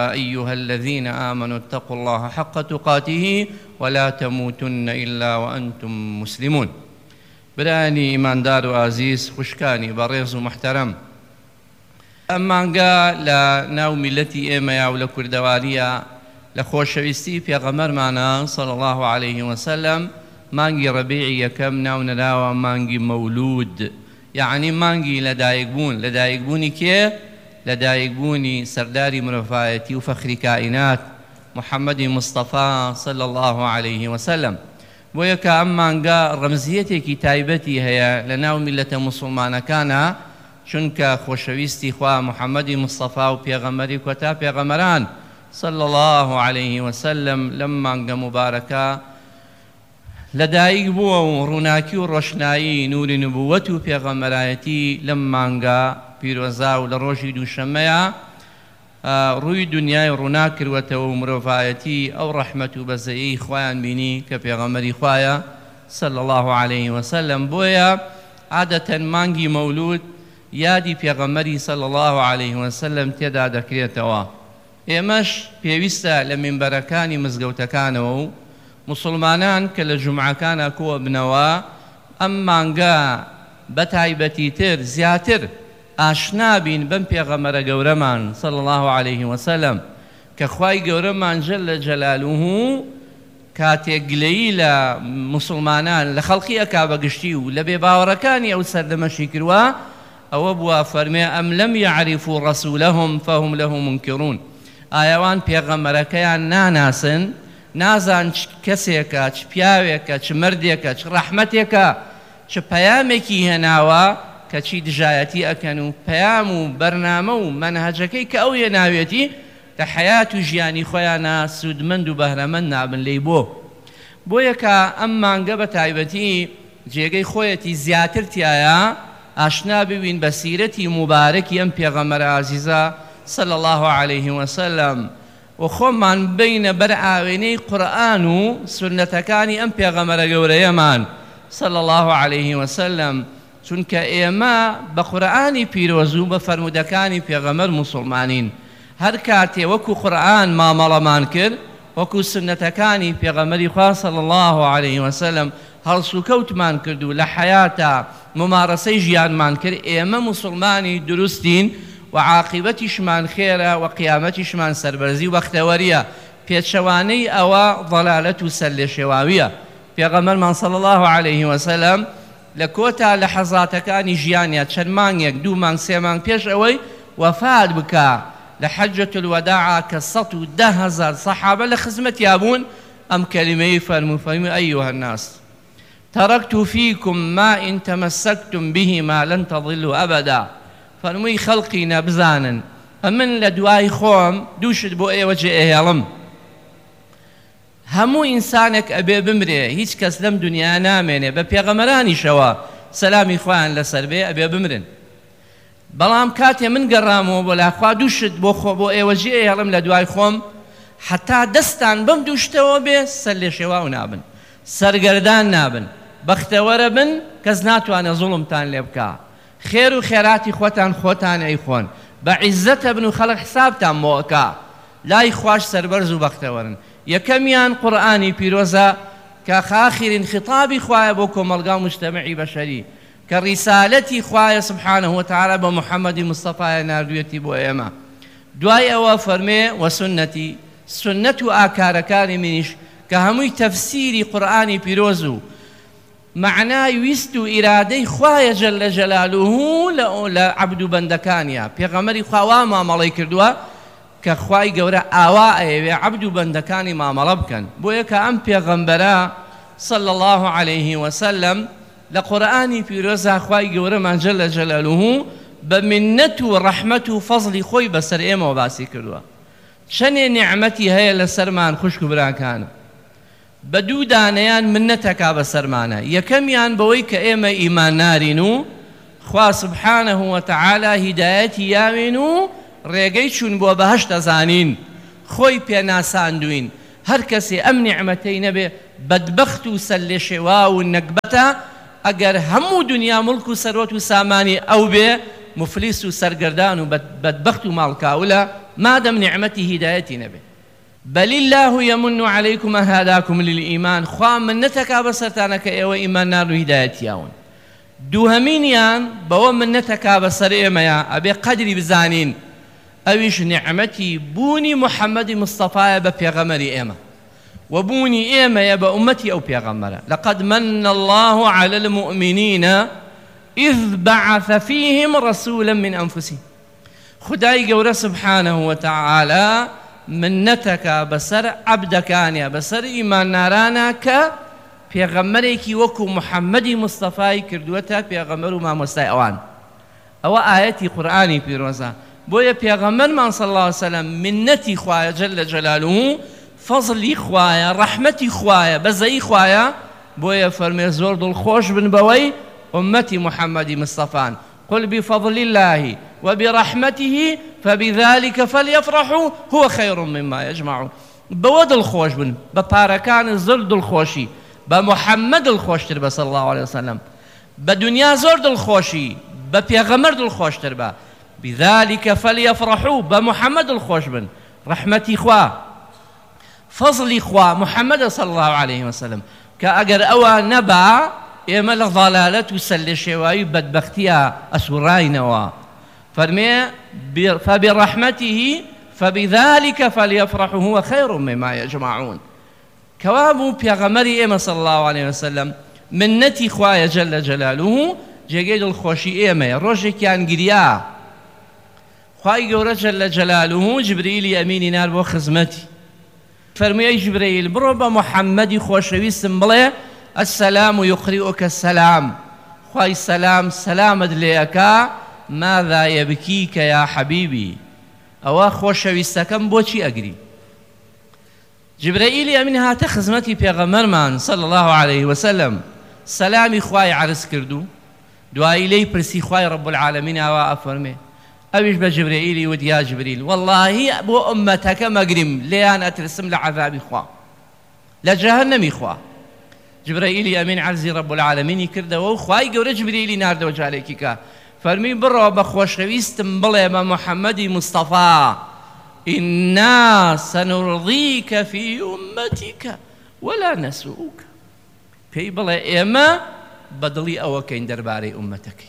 يا أيها الذين آمنوا اتقوا الله حق تقاته ولا تموتن إلا وأنتم مسلمون. براني إيمان دار وعزيز خشكاني بريز محترم، ئەمانگە لە ناو میلەتی ئێمەیە و لە کوردەواریە لە خۆشەویستی پێغەمبەرمانە صلی الله عليه وسلم مانگی ڕەبیعی یەکەم ناو نەراوە مانگی مەولود، یعنی مانگی لەدایکبوون. لەدایکبوونی کێ؟ لەدایکبوونی سەرداری مرۆڤایەتی و فەخری کائینات محەممەدی مستەفا صلی الله عليه وسلم. بۆیە کە ئەم مانگە ڕەمزیەتێکی تایبەتی هەیە لە ناو میلەتە موسڵمانەکانە، چونکە خۆشەویستی خوا محەممەدی مستەفا و پێغەمبەری کۆتا پێغەمبەران صلی الله عليه وسلم لەم مانگە مبارەکە لەدایک بووە و ڕووناکی و ڕۆشنایی نوری نبووەت و پێغەمبەرایەتی لەم مانگە پیرۆزا و لە ڕۆژی دووشەممەیە ڕووی دنیای ڕوونا کردوەتەوە و مرۆڤایەتی ئەو ڕەحمەت و بەزەیی خۆیان بینی کە پێغەمبەری خوایە صلی الله عليه وسلم. بۆیە عادەتەن مانگی مەولود یادی پێغەمبەری صلی الله عليه وسلم تێدا دەکرێتەوە. ئێمەش پێویستە لە مینبەرەکانی مزگەوتەکانەوە و موسڵمانان کە لە جومعەکانە کۆ بنەوە ئەم مانگە بەتایبەتیتر زیاتر ئاشنا بین بەم پێغەمبەرە گەورەمان صلی الله عليه وسلم کە خوای گەورەمان جەلە جەلالوه کاتێک گلەیی لە موسڵمانان لە خەڵقی ئەکا بەگشتی و لە بێباوەڕەکانی ئەو سەردەمەشی کردووە، ئەوە بووە فەرمێ ئەم لەم یعریفوا ڕەسوولەهم فەهم لەه منکرون. ئایاوان پێغەمبەرەکەیان ناناسن، نازان چ کەسێکە، چ پیاوێکە، چ مردێکە، چ ڕەحمەتێکە، چ پەیامێکی هێناوە کە چی دژایەتی ئەکەن و پەیام و بەرنامە و مەنهەجەکەی کە ئەو هێناوێتی کە حەیات و ژیانی خۆیانە سوودمەند و بەهرەمەند نابن لێی بۆیە کە ئەم مانگە بە تایبەتی جێگەی خۆیەتی زیاتر تایە ئاشنا ببین بە سیرەتی مبارەکی ئەم پێغەمبەرە عەزیزە صلی الله عليه وسلم و خۆمان بینە بەر ئاوێنەی قورئان و سونەتەکانی ئەم پێغەمبەرە گەورەیەمان صلی الله عليه وسلم، چونکە ئێمە بە قورئانی پیرۆز و بە فەرمودەکانی پێغەمبەر موسڵمانین. هەر کاتێ وەکو قورئان مامەڵەمان کرد، وەکو سنەتەکانی پێغەمبەری خوا صلی الله عليه وسلم هەڵسوکەوتمان کرد و لە حەیاتە ممارەسەی ژیانمان کرد، ئێمە موسڵمانی دروستین و عاقبەتیشمان خێرە و قیامەتیشمان سەربەرزی و بەختەوەریە. پێچەوانەی ئەوە ضەلالەت و سەرلێشێواویە. پێغەمبەرمان صلی الله عليه وسلم لە کۆتا لە حەزاتەکانی ژیانیە چەند مانگێک، 2 مانگ 3 مانگ پێش ئەوەی وەفات بکە لە حەجەت الوداع کە 110,000 سەحابە لە خزمەتیا بوون، ئەم کەلیمەی فەرمووی ئەیها الناس تركت فيكم ما إن تمسكتم به ما لن تضلوا أبدا. فەرمووی خەڵقینە بزانن ئەمن لە دوای خۆم دووشت بۆ ئێوە جێئێڵم، هەموو ئینسانێک ئەبێ بمرێ، هیچ کەس لەم دنیا نامێنێ، بە پێغەمبەرانیشەوە سەلامی خۆیان لەسەر بێ ئەبێ بمرن. بەڵام کاتێ من گەڕامەوە بۆ لاخوا دووشت بۆ ئێوە جێئێڵم لە دوای خۆم، حتا دەستان بەم دووشتەوە بێ سەر لێ شێواو نابن، سەرگەردان نابن، بەختەوەرە بن، کەس ناتوانێ زوڵمتان لێ بکە، خێر و خێراتی خۆتان ئەیخۆن، بە عیزەتە بن و خەڵق حسابتان بۆکە، لای خوش سەربەرز و بەختەوەرن. یەکەمیان قورئانی پیرۆزە کە ئاخرین خطابی خوایە بۆ کۆمەلگا و مجتەمەعی بەشەری کە ڕیسالەتی خوایە سبحانه وتعالى بە محەممەدی مستەفایە ناردوێتی بۆ ئێمە. دوای ئەوە فەرمێ وەسونەتی، سنەت و ئاکارەکانی منیش کە هەمووی تەفسیری قورئانی پیرۆز و معنای ویست و ئیرادەی خوایە جەلە جەلالوه لە عەبد و بەندەکانیە. پێغەمبەری خوا وا مامەڵەی کردووە کە خوای گەورە ئاوا ئەیەوێ عەبد و بەندەکانی مامەڵە بکەن. بۆیە کە ئەم پێغەمبەرە صلی الله عليه وسلم لە قورئانی پیرۆزە خوای گەورەمان جەلە جەلالوه بە منەت و ڕەحمەت و فەزڵی خۆی بەسەر ئێمەوە باسی کردووە. چەندێ نیعمەتی هەیە لەسەرمان خوشک و براکانە، بە 2 دانەیان منەتەکا بەسەرمانە. یەکەمیان بەوەی کە ئێمە ئیمان نارین و خوا سبحانه وتعالى هیدایەتی یاوین و ڕێگەی چوون بۆ بەهەشت دەزانین، خۆی پێناساندوین. هەر کەسێ ئەم نیعمەتەی نەبێ بەدبەخت و سەرلێشێوا و نەکبەتە، ئەگەر هەموو دنیا مڵک و سەرۆت و سامانی ئەو بێ مفلیس و سەرگەردان و بەدبەخت و ماڵکاولە مادەم نعمەتی هیدایەتی نەبێ. بل الله يمن عليكم هداكم للإيمان خوا منتك بسرتانك إيوه إيمانان وهدايتياون دوهمينيان بوا منتك بسر إيمايا أبي قدري بزانين أويش نعمتي بوني محمد مصطفى ببيغمر إيما وبوني إيما بأمتي أو بيغمر لقد من الله على المؤمنين إذ بعث فيهم رسولا من أنفسهم خداي قول سبحانه وتعالى منتك بسر عبدكانيا بسر إيمان نارانا ك پیغمبرێکی وەکو محەممەدی مستەفای کردووەتە پێغەمبەر و مامۆستای ئەوان ئەوە ئاەتی قورئانی پیرۆزە بۆیە پێغەمبەرمان صلی الله علیه وسلم منەتی خوایە جەل جەلالوه فەزلی خوایە ڕەحمەتی خوایە بەزەی خوایە بۆیە فەرمێ زۆر دڵخۆش بن بەوەی ئومەتی محەممەدی مستەفان قل بفضل الله وبرحمته فبذلك فليفرحوا هو خير مما يجمعون بەوە دڵخۆش بن بە پارەکان زۆر دڵخۆشی بمحمد الخوشتر با صلى الله عليه وسلم بدنيا زور الخوشي ببيغمر الخوشتر با بذلك فليفرحوا بمحمد الخوش بن رحمتي خوا فضلي خوا محمد صلى الله عليه وسلم كأجر أوى نبع إما ضلالة وسل شواي بدبختيا أسوراينوا فرمي فبرحمته فبذلك فليفرحوا هو خير مما يجمعون كوابو بيغمري إما صلى الله عليه وسلم منتي خوايا جل جلاله جيجيد الخوشي إما روجي كان قريا خواي قورا جل جلاله جبريل أميني نار بو خزمتي فرمي جبريل بروبا محمد خوشوي سنبلي السلام يقرئك السلام خواي السلام سلام دليكا ماذا يبكيك يا حبيبي أوا خوشوي سكن بوشي أقري جبرائيل أمين هات خزمتي پیغمبرمان صلى الله عليه وسلم سلامي خواي عرس كردو دعائي لي برسي خواي رب العالمين أوا أفرمي أبيش بجبرائيل وديا جبريل والله أبو أمتك مقرم ليان أترسم لعذاب خوا لجهنم خوا جبرائيل أمين عرزي رب العالمين كرده وخواي قول جبرائيل نار دو جاليكيكا فرمي برو بخوش رويستم بلي محمد مصطفى إنا سنرضيك في أمتك ولا نسوءك في بلا إما بدلي أوكين درباري أمتك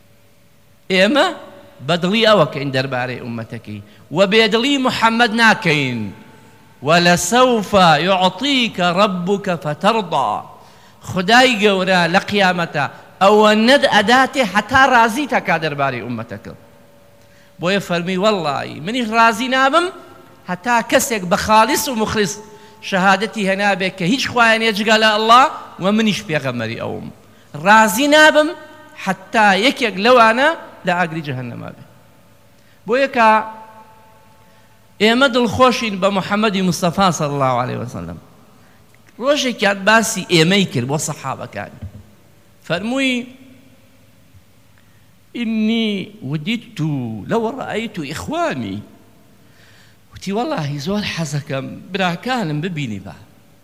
إما بدلي أوكين درباري أمتك وبيدلي محمد ناكين ولسوف يعطيك ربك فترضى خداي قورا لقيامته أو الند أداتي حتى رازيتك درباري أمتك بۆیە فەرمی والله منیش رازی نابم هەتا کەسێک بەخاڵیس و مخلص شەهادەتی هەنابێت کە هیچ خوایان جگە لە ئەڵڵا و منیش پێغەمبەری ئەوم رازی نابم حتا یەکێک لەوانە لە ئاگری جەهەنەما بێت بۆیە کە ئێمە دڵخۆشین بە محەممەدی مستەفا صلی الله عليه وسلم ڕۆژێکیان باسی ئێمەی کرد بۆ سەحابەکانی فەرمووی إني وددت لو رأيت إخواني وتي والله زول حزكم براكان ببيني با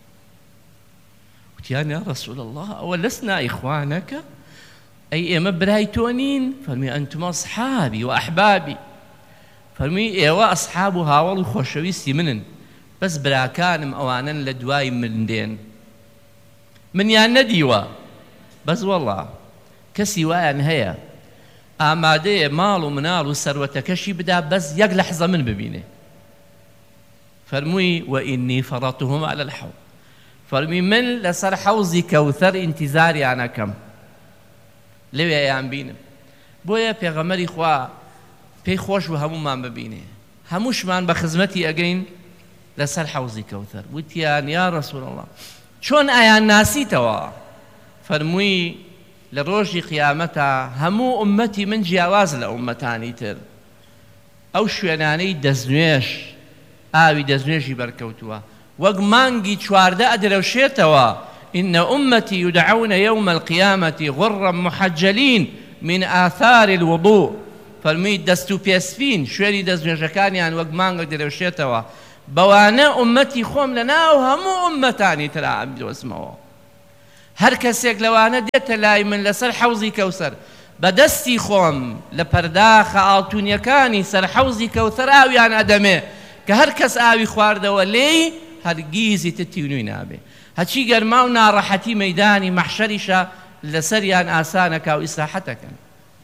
وتي أنا يا رسول الله أولسنا إخوانك أي إما برايتونين فرمي أنتم أصحابي وأحبابي فرمي إيوا أصحابها والله خوشويستي منن بس براكان أوانا لدواي من دين من يا نديوا بس والله كسواء هيا ئامادەیە ماڵ و مناڵ و سەروەتەکەشی بدا بەس یەک لەحزە من ببینێ فەرمووی وئینی فەڕەتهم عەلە الحەوض فەرمی من لەسەر حەوزی کەوثەر ئینتیزاریان ئەکەم لەوێیان بینم بۆیە پێغەمبەری خوا پێی خۆش و هەموومان ببینێ هەمووشمان بە خزمەتی ئەگەین لەسەر حەوزی کەوثەر وتیان یا ڕەسوول الله چۆن ئایان ناسیتەوە فەرمووی لروجي قيامتا همو أمتي من جياواز لأمتاني تر أو شويناني دزنويش آوي دزنويشي بركوتوا وقمانجي چوارده أدروشيتوا إن أمتي يدعون يوم القيامة غرا محجلين من آثار الوضوء فرميد دستو بيسفين شويني دزنويشكاني عن وقمانجي دروشيتوا بوانا أمتي خوم لنا وهمو أمتاني ترى عبدو اسمه هر کەسێک لەوانە دێتە لای من لەسەر حەوزی کەوسەر بەدەستی خۆم لە پەرداخە ئاڵتونیەکانی سەر حەوزی کەوتەر ئاویان ئەدەمێ کە هەر کەس ئاوی خواردەوە لێی هەرگیزی تتیونووی نابێ هەچی گەرما و ناڕەحەتی مەیدانی مەحشەریشە لەسەریان ئاسانەکە و ئیسراحەتەکەن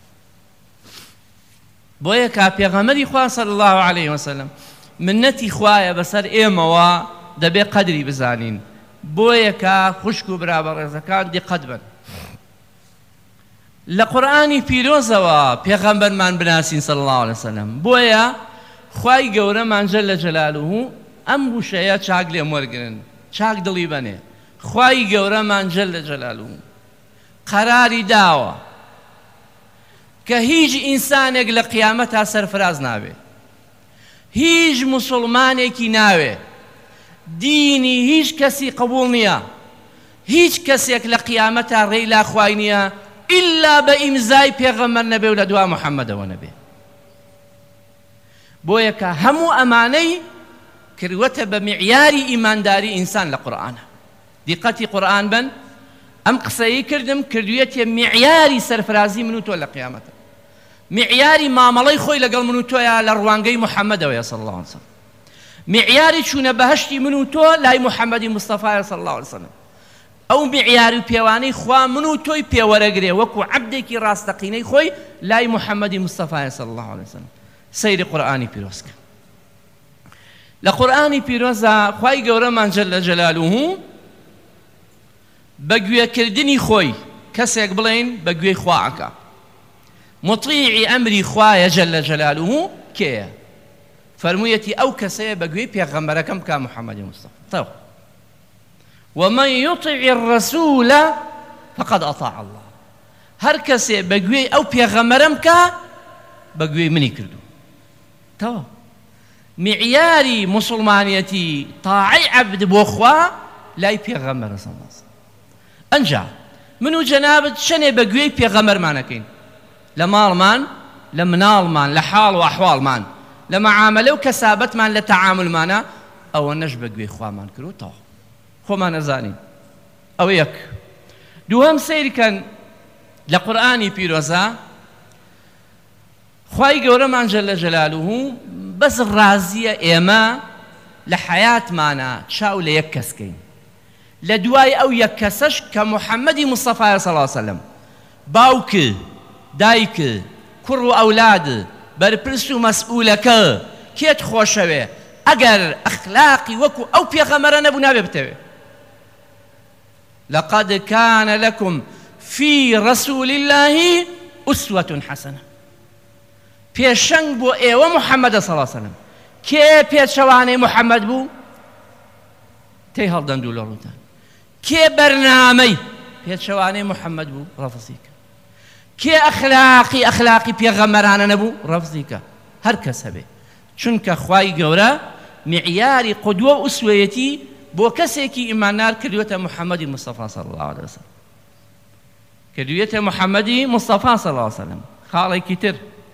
بۆیە کا پێغەمبەری خوا صلی الله علیه وسلم منەتی خوایە بەسەر ئێمەوە دەبێ قەدری بزانین بۆیە کە خوشک و برابەڕێزەکان دیقەت بن لە قورئانی پیرۆزەوە پێغەمبەرمان بناسین صلی الله علیه وسلم بۆیە خوای گەورەمان جەلە جەلالوه ئەم وشەیە چاک لێم وەرگرن چاک دڵی بەنێ خوای گەورەمان جەلە جەلالوه قەراری داوە کە هیچ ئینسانێک لە قیامەتا سەرفراز نابێ هیچ موسڵمانێکی ناوێ دینی هیچ کەسی قبول نییە هیچ کەسێک لە قیامەتا ڕێی لا خوای نییە ئیلا بە ئیمزای پێغەمبەر نەبێ و لە دوا محەممەدەوە نەبێ بۆیە کە هەموو ئەمانەی کردوەتە بە معیاری ئیمانداری ئینسان لە قورئانە دیقەتی قورئان بن ئەم قسەیە کردم کردوویەتێ معیاری سەرفرازی من و تۆ لە قیامەتە معیاری مامەڵەی خۆی لەگەڵ من و تۆیە لە ڕوانگەی محەممەدەوەیە صلی الله علیه وسلم معیاری چوونە بەهەشتی من و تۆ لای محەممەدی مستەفایە صلی الله علیه وسلم ئەو معیاری و پێوانەی خوا من و تۆی پێوەرەگرێ وەکو عەبدێکی ڕاستەقینەی خۆی لای محەممەدی مستەفایە صلی الله علیه وسلم سەیری قورئانی پیرۆزکە لە قورئانی پیرۆزە خوای گەورەمان جەلە جەلالوه بەگوێکردنی خۆی کەسێک بڵێن بەگوێی خواعەکە مطیعی ئەمری خوایە جەلە جەلالوه کێیە فەرموویەتی ئەو کەسەیە بەگوێی پێغەمبەرەکەم بکە محەممەدی مستەفا تەو ومن يطع الرسول فقد أطاع الله هەر کەسێ بەگوێی ئەو پێغەمبەرەم کە بەگوێی منی کردو تەوا معیاری موسڵمانیەتی تاعی عەبد بۆ خوا لای پێغەمبەرە صلی الله علیه وسلم ئەنجا من و جەنابەت چەنێ بەگوێی پێغەمبەرمانەکەین لە ماڵمان لە مناڵمان لە حاڵ و ئەحواڵمان لە مەعامەلە و کەسابەتمان لە تەعاملمانە ئەوە نەش بەگوێی خوامان کردوتەوە خۆمان نەزانین ئەوە یەک دووهەم سەیرکەن لە قورئانی پیرۆزە خوای گەورەمان جەلە جەلالوه بەس ڕازیە ئێمە لە حەیاتمانە چاو لە یەک کەسکەین لە دوای ئەو یەک کەسەش کە محەممەدی مستەفایە صلی الله علیه وسلم باوکە دایکە کوڕ و ئەولاد بەرپرس و مەسئولەکە کێت خۆشەوێ ئەگەر ئەخلاقی وەکو ئەو پێغەمبەرە نەبوو نابێ بتەوێ لقد كان لكم في رسول الله أسوة حسنة پێشەنگ بۆ ئێوە محەممەدە صلی الله علیه وسلم کێ پێچەوانەی محەممەد بوو تێی هەڵدەندوو لە ڕووتان کێ بەرنامەی پێچەوانەی محەممەد بوو ڕەفزیکە کێ ئەخلاقی پێغەمبەرانە نەبوو ڕەفزیکە هەر کەس هەبێ چونکە خوای گەورە معیاری قودوە و ئوسوەیەتی بۆ کەسێکی ئیماندار کردوێتە محەممەدی مستەفا صلی الله علیه وسلم کردوێتە محەممەدی مستەفا صلی الله علیه وسلم خاڵێکی تر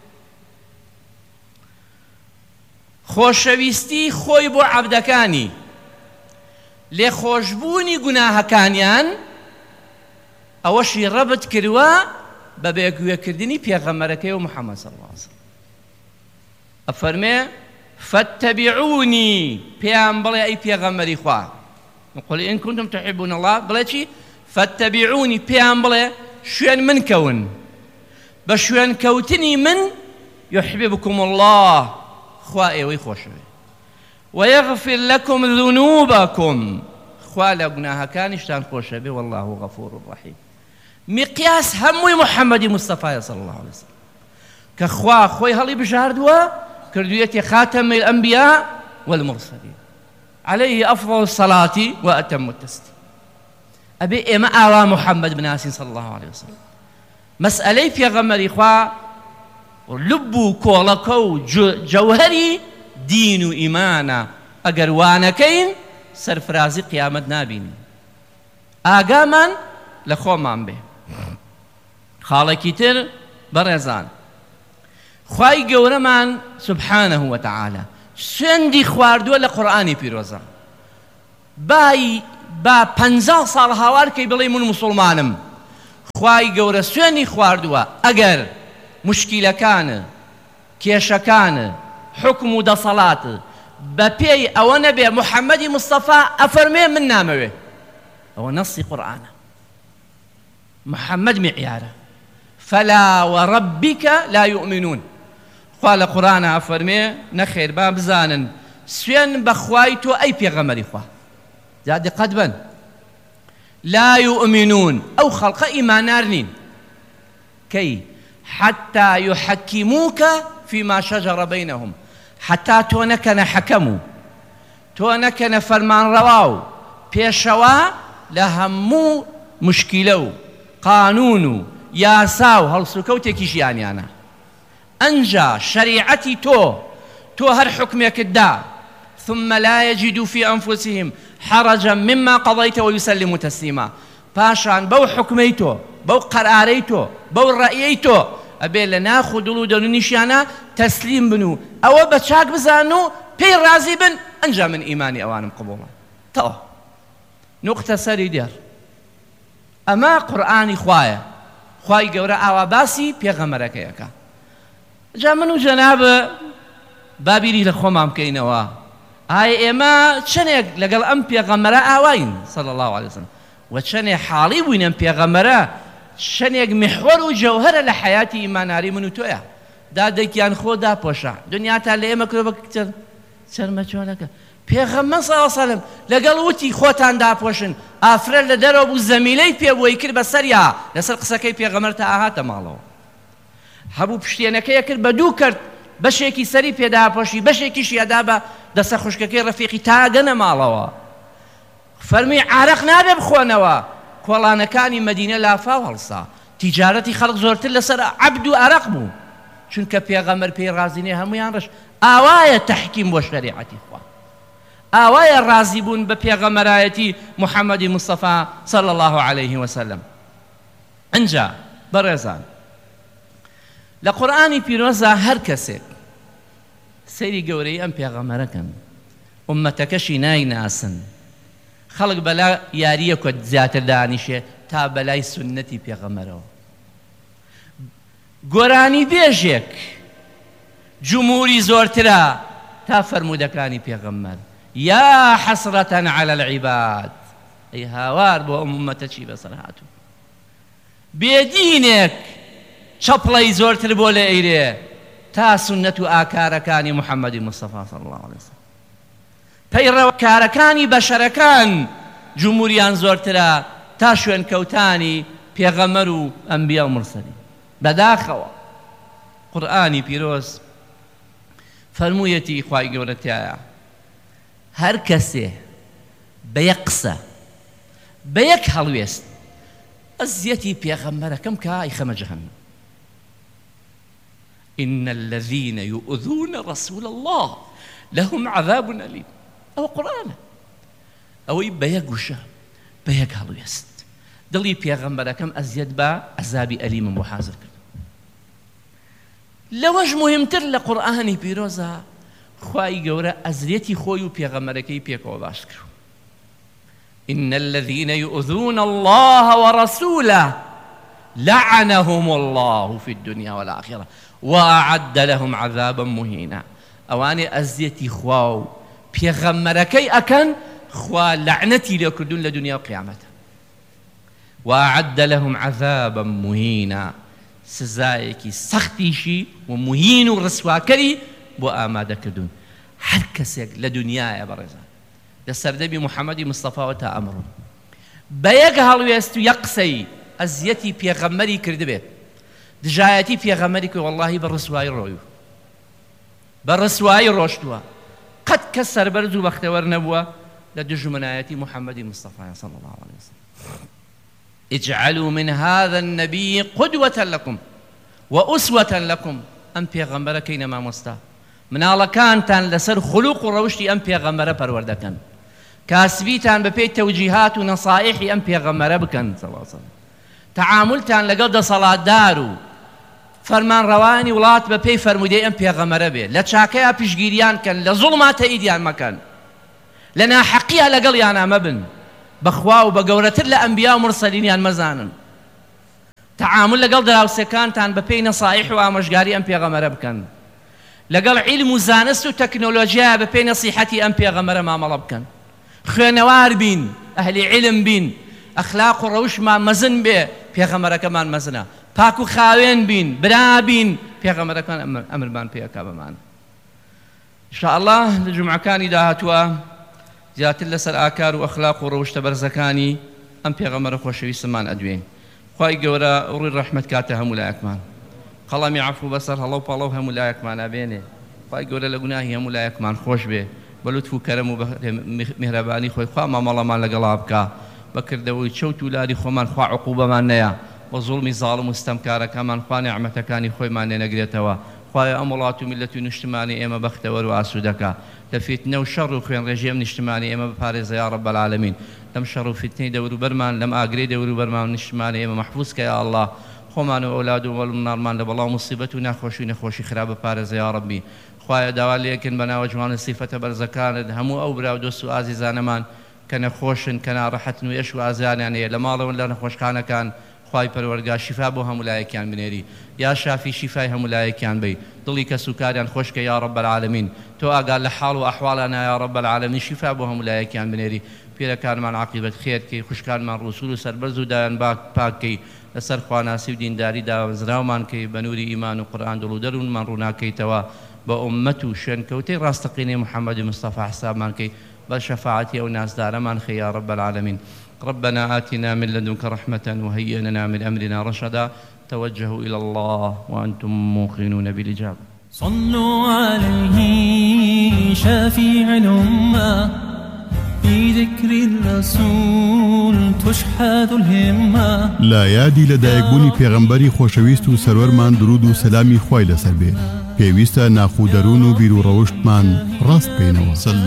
خۆشەویستی خۆی بۆ عەبدەکانی لێخۆشبوونی گوناهەکانیان ئەوەشی ڕەبت کردووە بە بێگوێکردنی پێغەمبەرەکەی و محەممەد صلی الله علیه وسلم ئەفەرمێ فاتبعوني پێیان بڵێ ئەی پێغەمبەری خوا قل إن كنتم تحبون الله بڵێ چی فاتبعوني پێیان بڵێ شوێن من کەون بە شوێن کەوتنی من يحببكم الله خوا ئێوەی خۆشەوێ ويغفر لكم ذنوبكم خوا لە گوناهەکانیشتان خۆشەوێ والله غفور رحيم مقیاس هەمووی محەممەدی مستەفایە صلی الله علیه وسلم کە خوا خۆی هەڵی بژاردووە کردوویەتی خاتم الأنبياء والمرسلين عليه أفضل الصلاة وأتم التسليم أبي إما آوا محمد بناسي صلى الله عليه وسلم مسألة في غمر إخوة لبو كولكو جوهري دين إيمانا أجر وانكين سرفرازي قيامة نابين آقامان لخومان به خالكي تر برزان خوای گەورەمان سبحانه وتعالى سندی خواردووە لە قورئانی پیرۆزە با 50 ساڵ هاوار کەی بڵێ من موسڵمانم خوای گەورە سوێنی خواردووە ئەگەر مشکیلەکانە کێشەکانە حکم و دەسەڵاتە بە پێی ئەوە نەبێ محەممەدی مستەفا ئەفەرمێ من نامەوێ ئەوە نەسی قورئانە محەممەد معیارە فلا وربك لا يؤمنون خوا لە قورئانە ئەفەرمێ نەخێر با بزانن سوێن بە خوای تۆ ئەی پێغەمبەری خوا جا دقت بن لا يؤمنون أو خلق إيمانار نين كي حتى يحكموك فيما شجر بينهم حتى تونكنا حكموا تونكنا فرمان رواو بيشوا لهمو مشكلو قانونو ياساو هالسكوتك يعني أنا أنجا شريعتي تو هر حكمك الدا ثم لا يجدوا في أنفسهم حرجا مما قضيت ويسلموا تسليما باشان بو حكميتو بو قراريتو بو رأييتو أبي لنا خدلو دونو نشانا تسليم بنو أو بتشاك بزانو بي رازي بن أنجا من إيماني أوانم قبولا طو نقطة سري دير أما قرآني خواي قورا أوا باسي بيغمرك يكا جا منو جناب بابيري لخومام كينوا هاي إما چنێک لەگەڵ ئەم پێغەمبەرە ئاواین صلى الله عليه وسلم و چنێ حاڵی بووین ئەم پێغەمبەرە چنێک محور و جەوهرە لە حیاتی ئیماناری من و تۆیە دادێکیان خۆ داپۆشە دنیاتا لە ئێمە کرۆ بە چەرمە چۆنەکە پێغەمبەر صلى الله عليه وسلم لەگەڵ وتی خۆتان داپۆشن ئافرەت لە دەرەوە بوو زەمیلەی پێبووی کرد بەسەریا لەسەر قسەکەی پێغەمبەر تا ئاهاتە ماڵەوە هەبوو پشتێنەکەی کرد بەدوو کرد بەشێکی سەری پێداپۆشی بەشێکیشی ئەدا بە دەسە خوشکەکەی ڕەفیقی تا گەنە ماڵەوە فەرمی عارەق نابێ بخۆنەوە کۆڵانەکانی مەدینە لافاو هەڵسا تیجارەتی خەڵک زۆرتر لەسەر عەبد و عەرەق بوو چونکە پێغەمبەر پێی ڕازی نییە هەمویان ڕەش ئاوایە تەحکیم بۆ شەریعەتی خوا ئاوایە ڕازی بوون بە پێغەمبەرایەتی محەممەدی مستەفا صلى الله عليه وسلم ئەنجا بەڕێزان لە قورئانی پیرۆزە هەر کەسێک سەیری گەورەی ئەم پێغەمبەرەکەن ئومەتەکەشی نایناسن خەڵک بەلا یاریە کۆ زیاتر دانیشێ تا بەلای سونەتی پێغەمبەرەوە گۆرانی بێژێک جمهوری زۆرترە تا فەرموودەکانی پێغەمبەر یا حەسرەتەن عەلە العیباد ئەی هاوار بۆ ئەم ئومەتە چی بەسەر هاتوو بێدینێک چەپڵەی زۆرتر بۆ لە ئەیرێ تا سنەت و ئاکارەکانی محەممەدی مستەفا صلی الله عليه وسلم پەیڕەوەکارەکانی بەشەرەکان جمهوریان زۆرترە تا شوێنکەوتانی پێغەمبەر و ئەنبیا و مرسەلین بەداخەوە قورئانی پیرۆز فەرموویەتی خوای گەورە تایە هەر کەسێ بە یەک قسە بە یەک هەڵوێست ئەزیەتی پێغەمبەرەکەم کە ئەیخەمە جەهەنەم إن الذين يؤذون رسول الله لهم عذاب أليم أو قرآن أو بيك وشا بيك هلويست دلي بيغمبركم أزيد با عذابي أليم محاضر كرد لوج مهمتر لقرآن بيروزا خواهي قورا أزريتي خويو بيغمبركي بيكو باشكرو إن الذين يؤذون الله ورسوله لعنهم الله في الدنيا والآخرة وأعد لهم عذابا مهينا أواني أزيتي خواو بيغمركي أكن خوا لعنتي لكردون لدنيا وقيامتها وأعد لهم عذابا مهينا سزايكي سختيشي ومهين ورسواكري بو آماده كردون هر كسيك لدنيا يا برزان لسردبي محمد مصطفى وتا أمره بيك هلويستو يقسي أزيتي بيغمري كردبه دجايتي بيغمري كي والله بالرسواي رويو بالرسواي روشتوا قد كسر برزو بختور نبوة لدجو منايتي محمد مصطفى صلى الله عليه وسلم اجعلوا من هذا النبي قدوة لكم وأسوة لكم أم بيغمبر كينما مستا من الله كانتان لسر خلوق وروشتي أم بيغمبر پروردكن كاسبيتان ببي توجيهات ونصائح أم بيغمبر بكن صلى الله عليه وسلم تعاملتان لقد صلاة دارو فرمان رواني ولات ببي فرمودي أم بيغمبر بي لتشاكيا بيشگيريان كان لظلمات إيديان مكان لنا حقيا لقل يانا مبن بخوا وبقورتر لأنبياء ومرسلين يان مزانا تعامل لەگەڵ دراوسەکانتان بە پێی نەسائح و ئامۆژگاری ئەم پێغەمبەرە بکەن لەگەڵ عیلم و زانست و تەکنۆلۆژیا بە پێی نەسیحەتی ئەم پێغەمبەرە مامەڵە بکەن خوێنەوار بین ئەهلی عیلم بین ئەخلاق و ڕەوشمان مەزن بێ پێغەمبەرەکەمان مەزنە پاک و خاوێن بین برا بین پێغەمبەرەکان ئەمرمان پێەکا بەمان ئینشاءالله لە جومعەکانی داهاتووە زیاتر لەسەر ئاکار و ئەخلاق و ڕەوشتە بەرزەکانی ئەم پێغەمبەرە خۆشەویستمان ئەدوێن خوای گەورە ڕووی ڕەحمەت کاتە هەموو لایەکمان قەڵەمی عەفو بەسەر هەڵە و پەڵە و هەموو لایەکمان ئەبێنێ خوای گەورە لە گوناهی هەموو لایەکمان خۆش بێ بە لوتف و کەرەم و میهرەبانی خۆی خوا مامەڵەمان لەگەڵا بکا بەکردەوەی چەوت و لاری خۆمان خوا عقوبەمان نەیە بە زوڵمی زاڵم و ستەمکارەکەمان خوا نێعمەتەکانی خۆیمان لێ نەگرێتەوە خوایە ئەم وڵات و میلەت و نیشتمانی ئێمە بەختەوەر و ئاسوودەکە لە فیتنە و شەڕ و خوێنڕێژی ئەم نیشتمانی ئێمە بپارێزە یا رب العالمین لەم شەڕ و فیتنەی دەوروبەرمان لەم ئاگرەی دەوروبەرمان نیشتمانی ئێمە مەحفوظ کە یا الله خۆمان و ئەولاد و وەڵمناڕمان لە بەڵاو مصیبەت و ناخۆشی نەخۆشی خراپ بپارێزە یا ربی خوایە داوا لێکن بە ناوە جوانە سیفەتە بەرزەکانت هەموو ئەو برا و دۆست و ئازیزانەمان کە نەخۆشن کە ناڕەحەتن و ئێش و ئازیانیان هەیە لە ماڵەوە لە نەخۆشخانەکان خوای پەروەردگار شیفا بۆ هەموو لایەکیان بنێری یا شافی شیفای هەموو لایەکیان بی دڵی کەس و کاریان خۆشکە یا رب العالمین تۆ ئاگار لە حاڵ و ئەحواڵانە یا رب العالمین شیفا بۆ هەموو لایەکیان بنێری پیرەکانمان عاقبەت خێرکەی خوشکانمان ڕوسول و سەربەرز و دایان پاکەی لەسەر خواناسی و دینداری داوەزراومان کەی بە نووری ئیمان و قورئان دڵ و دەروونمان ڕووناکەیتەوە بە ئوممەت و شوێنکەوتەی ڕاستەقینەی محەممەدی مستەفا حسابمان کەی بە شەفاعەتی ئەو نازدارەمان خەی یا رب العالمین ربنا آتنا من لدنك رحمة وهيئ لنا من أمرنا رشدا توجهوا إلى الله وأنتم موقنون بالإجابة صلوا عليه شافيع الأمة بذكر الرسول تشحذ الهمة لا یادی لەدایکبوونی پێغەمبەری خۆشەویست و سەرۆرمان درود و سەلامی خوای لەسەر بێ پێویستە ناخودەروون و بیر و ڕەوشتمان ڕاست بکەینەوە